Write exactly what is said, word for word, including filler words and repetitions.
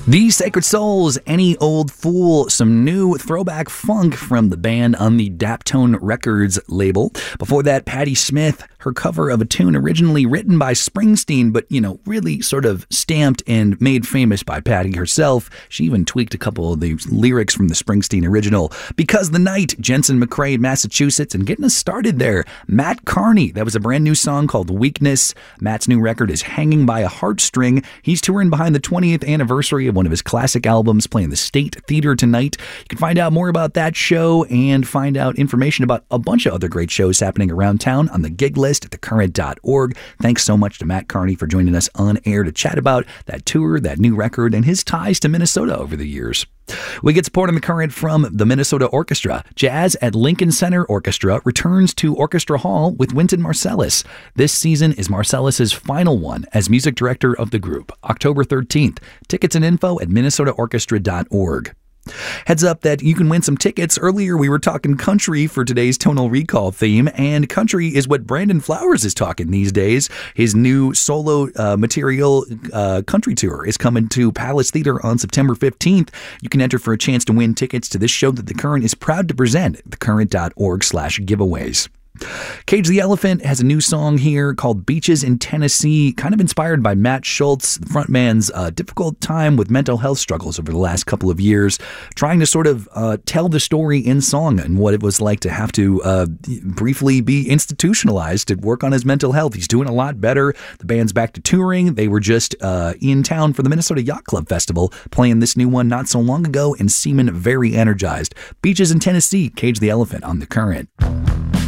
The Sacred Souls, Any Old Fool, some new throwback funk from the band on the Daptone Records label. Before that, Patti Smith, her cover of a tune originally written by Springsteen, but, you know, really sort of stamped and made famous by Patti herself. She even tweaked a couple of the lyrics from the Springsteen original. Because the Night, Jensen McCrae, Massachusetts, and getting us started there, Matt Carney. That was a brand new song called Weakness. Matt's new record is Hanging by a Heartstring. He's touring behind the twentieth anniversary of one of his classic albums, playing the State Theater tonight. You can find out more about that show and find out information about a bunch of other great shows happening around town on the gig list at the current dot org. Thanks so much to Matt Carney for joining us on air to chat about that tour, that new record, and his ties to Minnesota over the years. We get support on The Current from the Minnesota Orchestra. Jazz at Lincoln Center Orchestra returns to Orchestra Hall with Wynton Marsalis. This season is Marsalis' final one as music director of the group, October thirteenth. Tickets and info at minnesota orchestra dot org. Heads up that you can win some tickets. Earlier, we were talking country for today's Tonal Recall theme, and country is what Brandon Flowers is talking these days. His new solo uh, material uh, country tour is coming to Palace Theater on September fifteenth. You can enter for a chance to win tickets to this show that The Current is proud to present at the current dot org slash giveaways. Cage the Elephant has a new song here called Beaches in Tennessee, kind of inspired by Matt Schultz, the frontman's uh, difficult time with mental health struggles over the last couple of years, trying to sort of uh, tell the story in song and what it was like to have to uh, briefly be institutionalized to work on his mental health. He's doing a lot better. The band's back to touring. They were just uh, in town for the Minnesota Yacht Club Festival, playing this new one not so long ago and seeming very energized. Beaches in Tennessee, Cage the Elephant on The Current.